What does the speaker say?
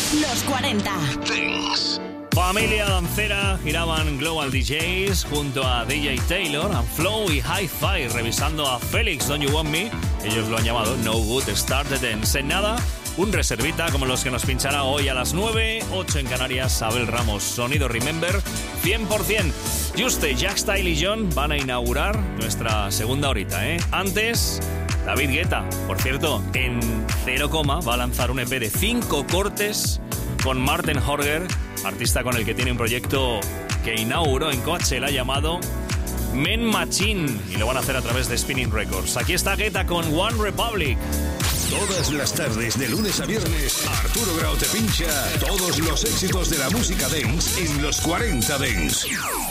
Los 40 Dance. Familia dancera giraban Global DJs junto a DJ Taylor, and Flow y Hi-Fi revisando a Felix, Don't You Want Me. Ellos lo han llamado No Good Start the Dance. En nada, un reservita como los que nos pinchará hoy a las 9, 8 en Canarias, Abel Ramos. Sonido Remember 100%. Juste, Jack Style y John van a inaugurar nuestra segunda horita, ¿eh? Antes, David Guetta, por cierto, en 0, va a lanzar un EP de 5 cortes con Martin Horger, artista con el que tiene un proyecto que inauguró en Coachella llamado Men Machine, y lo van a hacer a través de Spinning Records. Aquí está Guetta con One Republic. Todas las tardes, de lunes a viernes, Arturo Grau te pincha todos los éxitos de la música dance en los 40 Dance.